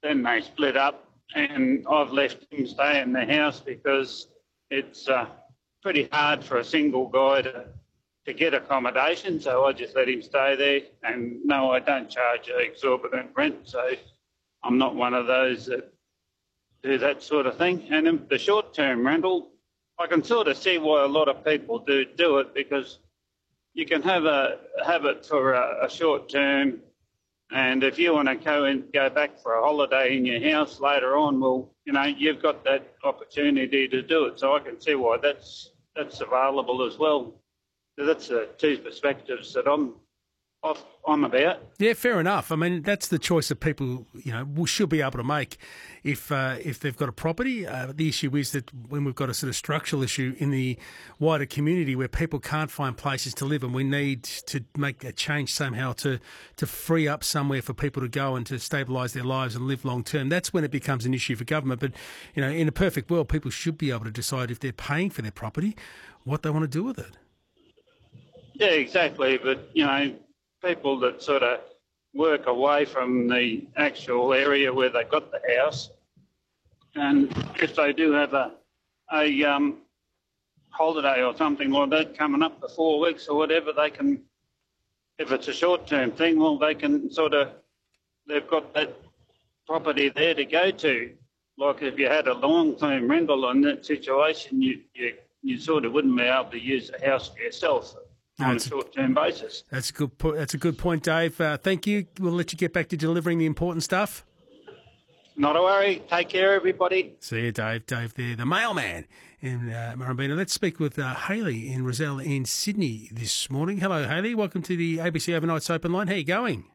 then they split up, and I've left him stay in the house because it's pretty hard for a single guy to get accommodation, so I just let him stay there. And no, I don't charge exorbitant rent, so I'm not one of those that do that sort of thing. And in the short-term rental, I can sort of see why a lot of people do it, because you can have it for a short term, and if you want to go back for a holiday in your house later on, well, you've got that opportunity to do it. So I can see why that's available as well. So that's the two perspectives that I'm about. Yeah, fair enough. I mean, that's the choice that people, should be able to make if they've got a property. The issue is that when we've got a sort of structural issue in the wider community where people can't find places to live, and we need to make a change somehow to free up somewhere for people to go and to stabilise their lives and live long term, that's when it becomes an issue for government. But, in a perfect world, people should be able to decide if they're paying for their property, what they want to do with it. Yeah, exactly. But, people that sort of work away from the actual area where they got the house, and if they do have a holiday or something like that coming up for 4 weeks or whatever, they can, if it's a short-term thing, well, they can they've got that property there to go to. Like if you had a long-term rental in that situation, you sort of wouldn't be able to use the house for yourself on a short-term basis. That's a good point. That's a good point, Dave. Thank you. We'll let you get back to delivering the important stuff. Not a worry. Take care, everybody. See you, Dave. Dave there, the mailman in Murrumbeena. Let's speak with Hayley in Rozelle in Sydney this morning. Hello, Hayley. Welcome to the ABC Overnights Open Line. How are you going?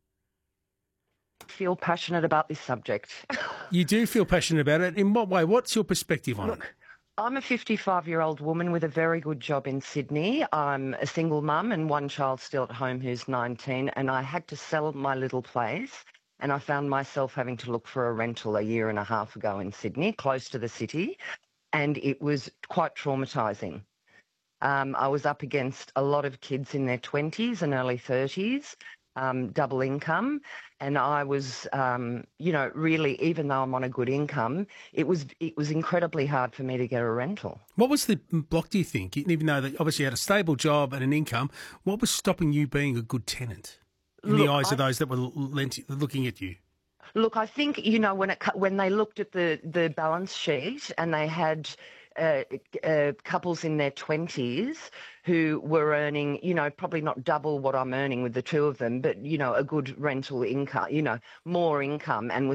I feel passionate about this subject. You do feel passionate about it. In what way? What's your perspective on it? I'm a 55-year-old woman with a very good job in Sydney. I'm a single mum and one child still at home who's 19, and I had to sell my little place, and I found myself having to look for a rental a year and a half ago in Sydney, close to the city, and it was quite traumatising. I was up against a lot of kids in their 20s and early 30s, double income, and I was, really, even though I'm on a good income, it was incredibly hard for me to get a rental. What was the block, do you think? Even though that obviously you had a stable job and an income, what was stopping you being a good tenant in the eyes of those that were looking at you? Look, I think, when they looked at the balance sheet and they had couples in their 20s who were earning, probably not double what I'm earning with the two of them, but, a good rental income, more income, and